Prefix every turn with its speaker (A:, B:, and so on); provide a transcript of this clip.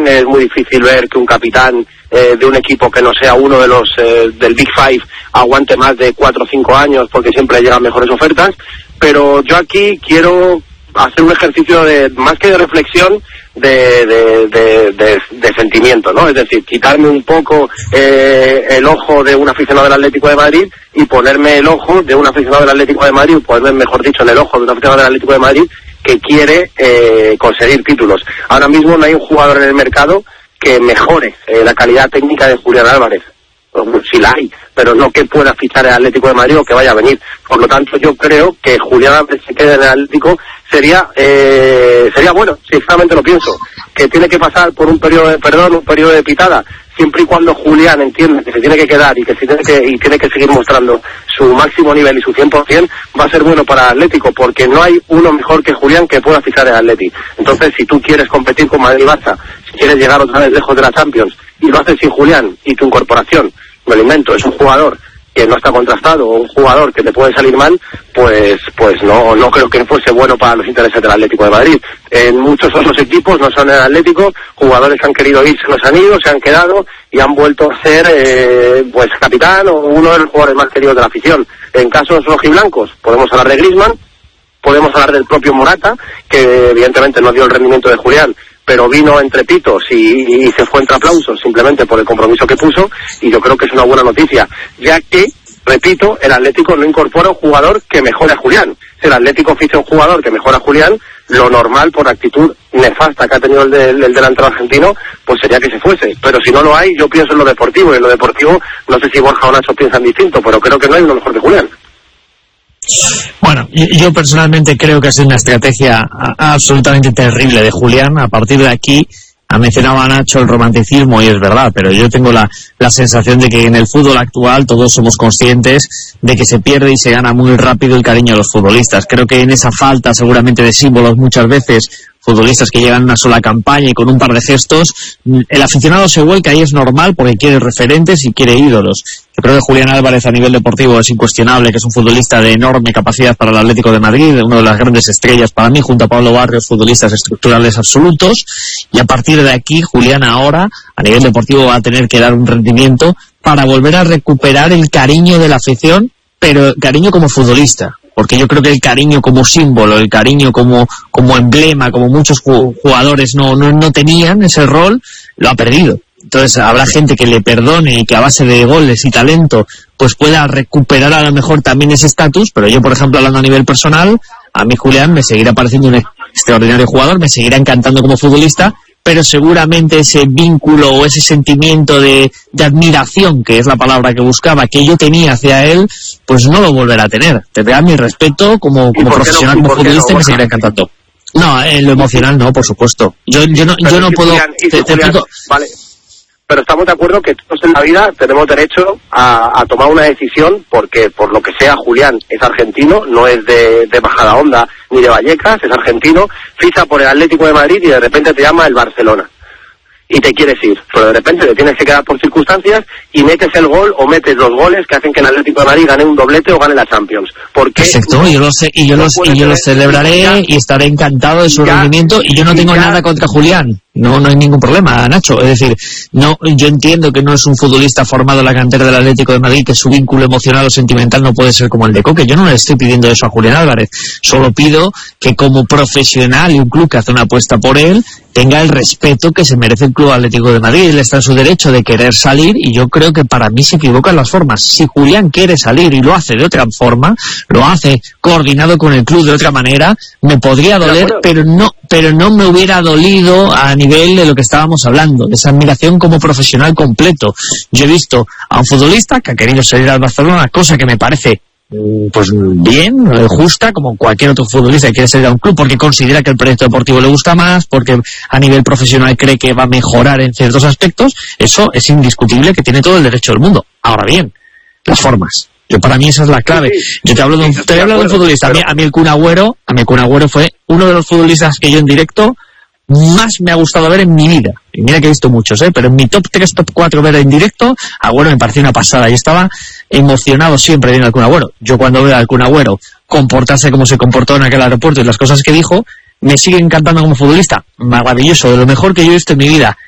A: es muy difícil ver que un capitán de un equipo que no sea uno de los del Big Five aguante más de 4 o 5 años, porque siempre llegan mejores ofertas. Pero yo aquí quiero hacer un ejercicio de más que de reflexión, de sentimiento, ¿no? Es decir, quitarme un poco el ojo de un aficionado del Atlético de Madrid y ponerme el ojo de un aficionado del Atlético de Madrid, o ponerme, mejor dicho, en el ojo de un aficionado del Atlético de Madrid que quiere conseguir títulos. Ahora mismo no hay un jugador en el mercado que mejore la calidad técnica de Julián Álvarez. Sí la hay, pero no que pueda fichar el Atlético de Madrid o que vaya a venir. Por lo tanto, yo creo que Julián Álvarez se quede en el Atlético sería bueno, sinceramente lo pienso, que tiene que pasar por un periodo de pitada, siempre y cuando Julián entiende que se tiene que quedar y que tiene que seguir mostrando su máximo nivel y su 100%, va a ser bueno para el Atlético, porque no hay uno mejor que Julián que pueda fichar el Atlético. Entonces, si tú quieres competir con Madrid y Barça, si quieres llegar otra vez lejos de la Champions, y lo haces sin Julián, y tu incorporación, me lo invento, es un jugador que no está contrastado, o un jugador que te puede salir mal, pues no creo que fuese bueno para los intereses del Atlético de Madrid. En muchos otros equipos no son el Atlético, jugadores que han querido irse los han ido, se han quedado y han vuelto a ser pues capitán o uno de los jugadores más queridos de la afición. En casos rojiblancos podemos hablar de Griezmann, podemos hablar del propio Morata, que evidentemente no dio el rendimiento de Julián, pero vino entre pitos y se fue entre aplausos simplemente por el compromiso que puso, y yo creo que es una buena noticia, ya que, repito, el Atlético no incorpora un jugador que mejore a Julián. Si el Atlético ficha un jugador que mejora a Julián, lo normal, por la actitud nefasta que ha tenido el delantero argentino, pues sería que se fuese. Pero si no lo hay, yo pienso en lo deportivo, y en lo deportivo no sé si Borja o Nacho piensan distinto, pero creo que no hay uno mejor que Julián.
B: Bueno, yo personalmente creo que es una estrategia absolutamente terrible de Julián. A partir de aquí, ha mencionado a Nacho el romanticismo, y es verdad, pero yo tengo la sensación de que en el fútbol actual todos somos conscientes de que se pierde y se gana muy rápido el cariño de los futbolistas. Creo que en esa falta seguramente de símbolos muchas veces, futbolistas que llegan a una sola campaña y con un par de gestos, el aficionado se vuelca, y es normal porque quiere referentes y quiere ídolos. Yo creo que Julián Álvarez a nivel deportivo es incuestionable, que es un futbolista de enorme capacidad para el Atlético de Madrid, una de las grandes estrellas para mí, junto a Pablo Barrios, futbolistas estructurales absolutos, y a partir de aquí Julián ahora a nivel deportivo va a tener que dar un rendimiento para volver a recuperar el cariño de la afición, pero cariño como futbolista. Porque yo creo que el cariño como símbolo, el cariño como emblema, como muchos jugadores no tenían ese rol, lo ha perdido. Entonces habrá gente que le perdone y que a base de goles y talento pues pueda recuperar a lo mejor también ese estatus, pero yo, por ejemplo, hablando a nivel personal, a mí Julián me seguirá pareciendo un extraordinario jugador, me seguirá encantando como futbolista, pero seguramente ese vínculo o ese sentimiento de admiración, que es la palabra que buscaba, que yo tenía hacia él, pues no lo volverá a tener. Tendrá mi respeto como profesional, como futbolista, y me seguirá encantando. No, lo emocional no, por supuesto. Yo no puedo...
A: Julián, vale. Pero estamos de acuerdo que todos en la vida tenemos derecho a tomar una decisión, porque por lo que sea Julián es argentino, no es de Majadahonda ni de Vallecas, es argentino, ficha por el Atlético de Madrid y de repente te llama el Barcelona y te quieres ir, pero de repente te tienes que quedar por circunstancias y metes el gol o metes los goles que hacen que el Atlético de Madrid gane un doblete o gane la Champions. Porque
B: perfecto, yo lo sé, y yo lo celebraré y estaré encantado de su rendimiento, y yo no tengo nada contra Julián. No hay ningún problema, Nacho. Es decir, yo entiendo que no es un futbolista formado en la cantera del Atlético de Madrid, que su vínculo emocional o sentimental no puede ser como el de Coque. Yo no le estoy pidiendo eso a Julián Álvarez. Solo pido que como profesional y un club que hace una apuesta por él, tenga el respeto que se merece el Club Atlético de Madrid. Él está en su derecho de querer salir, y yo creo que para mí se equivocan las formas. Si Julián quiere salir y lo hace de otra forma, lo hace coordinado con el club de otra manera, me podría doler, pero no me hubiera dolido a nivel de lo que estábamos hablando, de esa admiración como profesional completo. Yo he visto a un futbolista que ha querido salir al Barcelona, cosa que me parece pues bien, justa, como cualquier otro futbolista que quiere salir a un club porque considera que el proyecto deportivo le gusta más, porque a nivel profesional cree que va a mejorar en ciertos aspectos. Eso es indiscutible, que tiene todo el derecho del mundo. Ahora bien, las formas. Para mí esa es la clave. Yo te hablo de un futbolista. A mí el Kun Agüero fue uno de los futbolistas que yo en directo más me ha gustado ver en mi vida. Y mira que he visto muchos, pero en mi top 3, top 4 ver en directo, Agüero me pareció una pasada. Yo estaba emocionado siempre viendo al Kun Agüero. Yo cuando veo al Kun Agüero comportarse como se comportó en aquel aeropuerto y las cosas que dijo, me sigue encantando como futbolista. Maravilloso, de lo mejor que yo he visto en mi vida.